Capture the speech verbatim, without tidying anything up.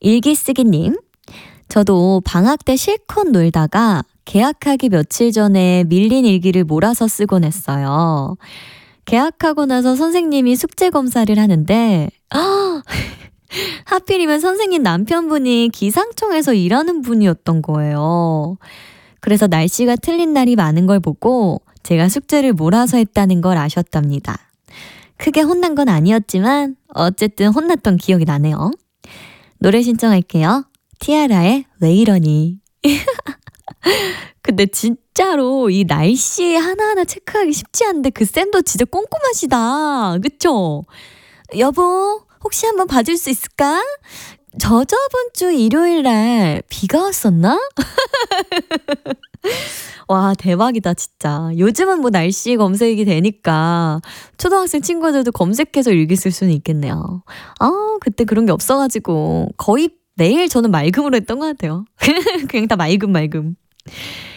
일기쓰기님, 저도 방학 때 실컷 놀다가 개학하기 며칠 전에 밀린 일기를 몰아서 쓰곤 했어요. 개학하고 나서 선생님이 숙제 검사를 하는데 하필이면 선생님 남편분이 기상청에서 일하는 분이었던 거예요. 그래서 날씨가 틀린 날이 많은 걸 보고 제가 숙제를 몰아서 했다는 걸 아셨답니다. 크게 혼난 건 아니었지만 어쨌든 혼났던 기억이 나네요. 노래 신청할게요. 티아라의 왜 이러니. 근데 진짜로 이 날씨 하나하나 체크하기 쉽지 않은데 그 쌤도 진짜 꼼꼼하시다. 그쵸? 여보, 혹시 한번 봐줄 수 있을까? 저저번 주 일요일 날 비가 왔었나? 와, 대박이다 진짜. 요즘은 뭐 날씨 검색이 되니까 초등학생 친구들도 검색해서 일기 쓸 수는 있겠네요. 아, 그때 그런 게 없어가지고 거의 매일 저는 맑음으로 했던 것 같아요. 그냥 다 맑음 맑음.